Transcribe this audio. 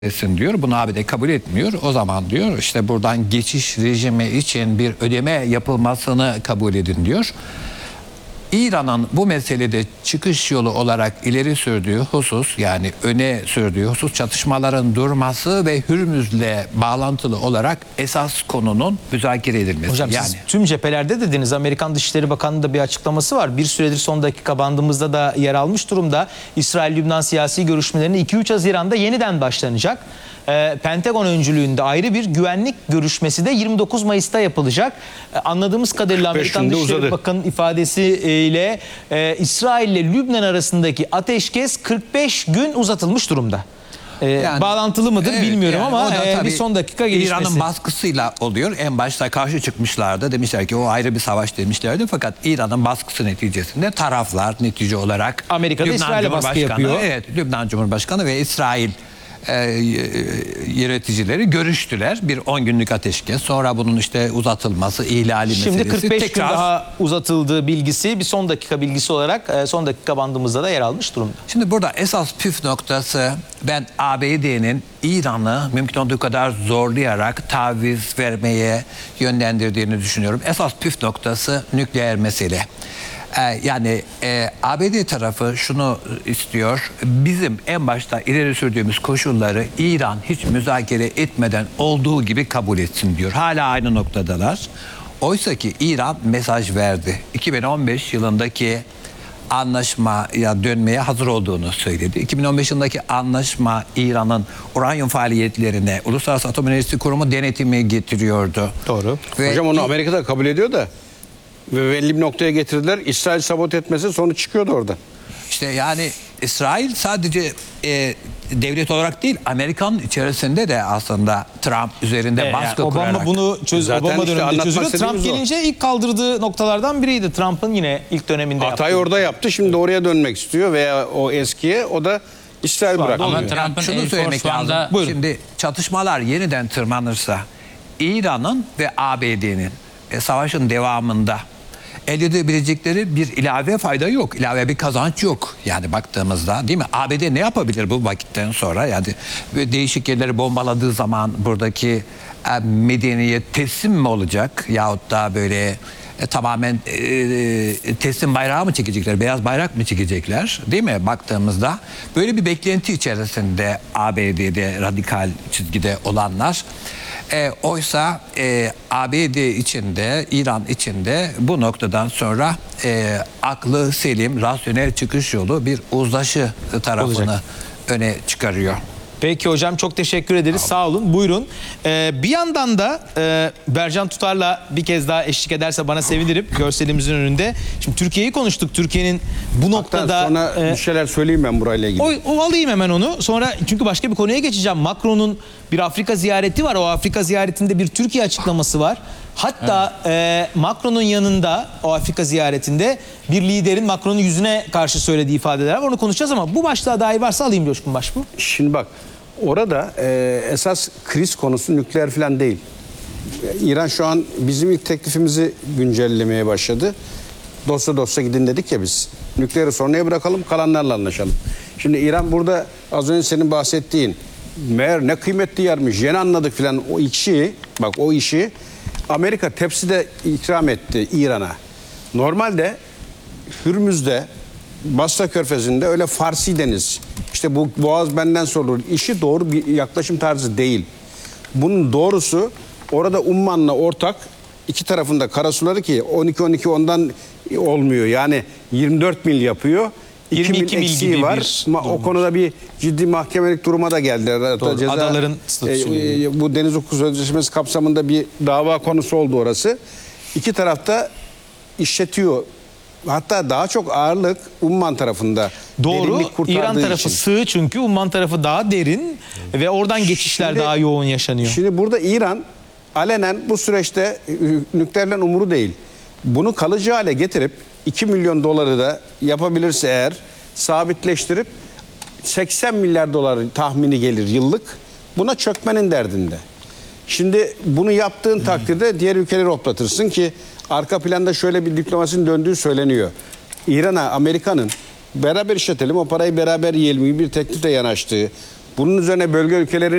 etsin diyor. Bunu ABD kabul etmiyor. O zaman diyor işte buradan geçiş rejimi için bir ödeme yapılmasını kabul edin diyor. İran'ın bu meselede çıkış yolu olarak ileri sürdüğü husus, yani öne sürdüğü husus, çatışmaların durması ve Hürmüz'le bağlantılı olarak esas konunun müzakere edilmesi. Hocam yani siz tüm cephelerde dediniz. Amerikan Dışişleri Bakanı'nın da bir açıklaması var. Bir süredir son dakika bandımızda da yer almış durumda. İsrail-Lübnan siyasi görüşmelerine 2-3 Haziran'da yeniden başlanacak. Pentagon öncülüğünde ayrı bir güvenlik görüşmesi de 29 Mayıs'ta yapılacak. Anladığımız kadarıyla Amerikan Dışişleri Bakanı'nın ifadesiyle İsrail ile Lübnan arasındaki ateşkes 45 gün uzatılmış durumda. Yani, bağlantılı mıdır bilmiyorum yani, ama bir son dakika gelişmesi. İran'ın baskısıyla oluyor. En başta karşı çıkmışlardı. Demişler ki o ayrı bir savaş demişlerdi. Fakat İran'ın baskısı neticesinde taraflar netice olarak Amerika'da İsrail'e baskı yapıyor. Evet, Lübnan Cumhurbaşkanı ve İsrail yöneticileri görüştüler. Bir 10 günlük ateşkes. Sonra bunun işte uzatılması, ihlali meselesi. Şimdi 45 tekrar gün daha uzatıldığı bilgisi bir son dakika bilgisi olarak son dakika bandımızda da yer almış durumda. Şimdi burada esas püf noktası, ben ABD'nin İran'ı mümkün olduğu kadar zorlayarak taviz vermeye yönlendirdiğini düşünüyorum. Esas püf noktası nükleer mesele. Yani ABD tarafı şunu istiyor, bizim en başta ileri sürdüğümüz koşulları İran hiç müzakere etmeden olduğu gibi kabul etsin diyor. Hala aynı noktadalar. Oysa ki İran mesaj verdi. 2015 yılındaki anlaşmaya dönmeye hazır olduğunu söyledi. 2015 yılındaki anlaşma İran'ın uranyum faaliyetlerine Uluslararası Atom Enerjisi Kurumu denetimi getiriyordu. Doğru. Ve hocam onu Amerika'da kabul ediyor da ve belli bir noktaya getirdiler. İsrail sabote etmesi sonuç çıkıyordu orada. İşte yani İsrail sadece devlet olarak değil, Amerikan içerisinde de aslında Trump üzerinde baskı Obama kurarak. bunu Obama döneminde çözüldü. Trump o. gelince ilk kaldırdığı noktalardan biriydi. Trump'ın yine ilk döneminde Hatayı orada yaptı. Şimdi oraya dönmek istiyor veya o eskiye, o da İsrail bıraktı. Ama Yani Trump'ın şunu söylemek lazım. Şimdi çatışmalar yeniden tırmanırsa İran'ın ve ABD'nin savaşın devamında elde edebilecekleri bir ilave fayda yok. İlave bir kazanç yok. Yani baktığımızda, değil mi? ABD ne yapabilir bu vakitten sonra? Yani değişik yerleri bombaladığı zaman buradaki medeniyet teslim mi olacak? Yahut da böyle tamamen teslim bayrağı mı çekecekler? Beyaz bayrak mı çekecekler? Değil mi? Baktığımızda böyle bir beklenti içerisinde ABD'de radikal çizgide olanlar. Oysa ABD içinde, İran içinde bu noktadan sonra aklı selim, rasyonel çıkış yolu bir uzlaşı tarafını olacak, öne çıkarıyor. Peki hocam, çok teşekkür ederiz. Sağ olun. Buyurun. Bir yandan da Bercan Tutar'la bir kez daha eşlik ederse bana sevinirim. Görselimizin önünde. Şimdi Türkiye'yi konuştuk. Türkiye'nin bu noktada... Sonra bir şeyler söyleyeyim ben burayla ilgili. O alayım hemen onu. Sonra çünkü başka bir konuya geçeceğim. Macron'un bir Afrika ziyareti var. O Afrika ziyaretinde bir Türkiye açıklaması var. Hatta Macron'un yanında o Afrika ziyaretinde bir liderin Macron'un yüzüne karşı söylediği ifadeler var. Onu konuşacağız ama bu başlığa dair varsa alayım Coşkun Başbuğ. Şimdi bak, orada esas kriz konusu nükleer falan değil. İran şu an bizim ilk teklifimizi güncellemeye başladı. Dosya gidin dedik ya biz. Nükleeri sonraya bırakalım, kalanlarla anlaşalım. Şimdi İran burada az önce senin bahsettiğin meğer ne kıymetli yermiş, yeni anladık falan, o işi, bak o işi Amerika tepside ikram etti İran'a. Normalde Hürmüz'de, Basra Körfezi'nde öyle Farsi deniz, İşte bu boğaz benden sorulur. İşi doğru bir yaklaşım tarzı değil. Bunun doğrusu orada Umman'la ortak iki tarafında karasuları ki 12 ondan olmuyor. Yani 24 mil yapıyor. 22 mil eksiği gibi var. bir O konuda bir ciddi mahkemelik duruma da geldiler. Doğru. Adaların statüsü. Bu Deniz Hukuku Sözleşmesi kapsamında bir dava konusu oldu orası. İki tarafta işletiyor. Hatta daha çok ağırlık Umman tarafında. Doğru. İran tarafı sığ çünkü Umman tarafı daha derin ve oradan geçişler daha yoğun yaşanıyor. Şimdi burada İran alenen bu süreçte nükleerden umuru değil. Bunu kalıcı hale getirip 2 milyon doları da yapabilirse eğer sabitleştirip 80 milyar dolar tahmini gelir yıllık. Buna çökmenin derdinde. Şimdi bunu yaptığın takdirde diğer ülkeleri hoplatırsın ki arka planda şöyle bir diplomasinin döndüğü söyleniyor. İran'a Amerika'nın beraber işletelim, o parayı beraber yiyelim gibi bir teklifle yanaştığı, Bunun üzerine bölge ülkeleri